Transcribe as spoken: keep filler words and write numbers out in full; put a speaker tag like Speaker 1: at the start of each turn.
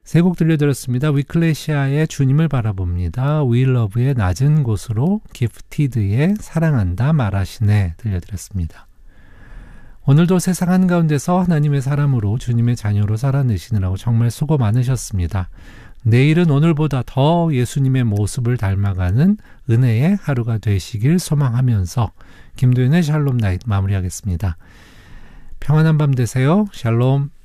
Speaker 1: 세 곡 들려드렸습니다. 위클레시아의 주님을 바라봅니다. 위러브의 낮은 곳으로, 기프티드의 사랑한다 말하시네 들려드렸습니다. 오늘도 세상 한가운데서 하나님의 사람으로 주님의 자녀로 살아내시느라고 정말 수고 많으셨습니다. 내일은 오늘보다 더 예수님의 모습을 닮아가는 은혜의 하루가 되시길 소망하면서 김도윤의 샬롬 나잇 마무리하겠습니다. 평안한 밤 되세요. 샬롬.